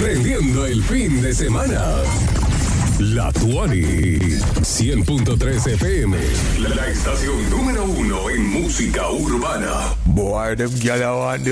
prendiendo el fin de semana. La Tuani 100.3 FM, la estación número 1 en música urbana. Boy, them gyal a want the